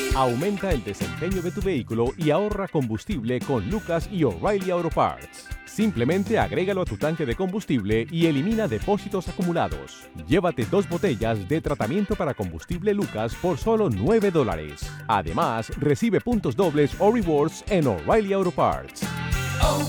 Aumenta el desempeño de tu vehículo y ahorra combustible con Lucas y O'Reilly Auto Parts. Simplemente agrégalo a tu tanque de combustible y elimina depósitos acumulados. Llévate 2 botellas de tratamiento para combustible Lucas por solo $9. Además, recibe puntos dobles o rewards en O'Reilly Auto Parts. Oh,